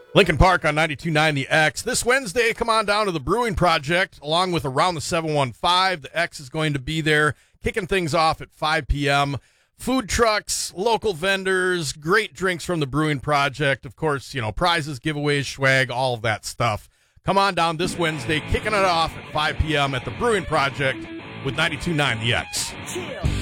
Lincoln Park on 92.9 The X. This Wednesday, come on down to the Brewing Project along with Around the 715. The X is going to be there, kicking things off at 5 p.m. Food trucks, local vendors, great drinks from the Brewing Project. Of course, prizes, giveaways, swag, all of that stuff. Come on down this Wednesday, kicking it off at 5 p.m. at the Brewing Project with 92.9 The X.